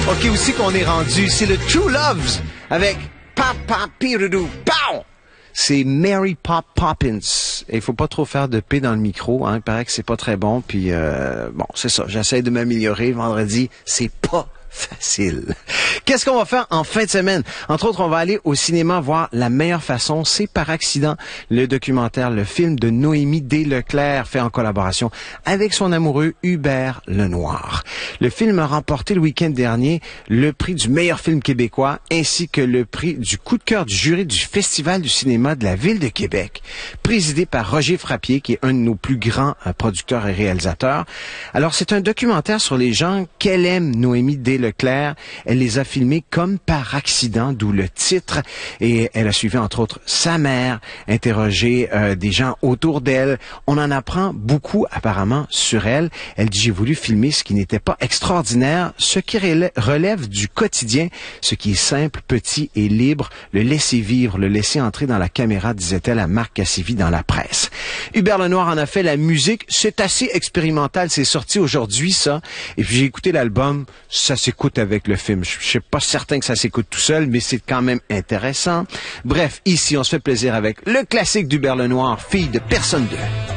OK, aussi qu'on est rendu, c'est le True Loves avec Papa Pirudu. Pow! C'est Mary Pop Poppins. Et il faut pas trop faire de P dans le micro, hein. Il paraît que c'est pas très bon. Puis bon, c'est ça. J'essaie de m'améliorer. Vendredi, c'est pas facile. Qu'est-ce qu'on va faire en fin de semaine? Entre autres, on va aller au cinéma voir La meilleure façon, c'est par accident, le documentaire, le film de Noémie Desleclerc, fait en collaboration avec son amoureux Hubert Lenoir. Le film a remporté le week-end dernier le prix du meilleur film québécois ainsi que le prix du coup de cœur du jury du Festival du cinéma de la Ville de Québec, présidé par Roger Frappier, qui est un de nos plus grands producteurs et réalisateurs. Alors, c'est un documentaire sur les gens qu'elle aime, Noémie Desleclerc. Elle les a filmés comme par accident, d'où le titre. Et elle a suivi, entre autres, sa mère, interrogé des gens autour d'elle. On en apprend beaucoup, apparemment, sur elle. Elle dit, j'ai voulu filmer ce qui n'était pas extraordinaire, ce qui relève du quotidien, ce qui est simple, petit et libre, le laisser vivre, le laisser entrer dans la caméra, disait-elle à Marc Cassivi dans la presse. Hubert Lenoir en a fait la musique. C'est assez expérimental. C'est sorti aujourd'hui, ça. Et puis, j'ai écouté l'album. Ça s'écoute avec le film. Je suis pas certain que ça s'écoute tout seul, mais c'est quand même intéressant. Bref, ici, on se fait plaisir avec le classique d'Hubert Lenoir, Fille de personne d'eux.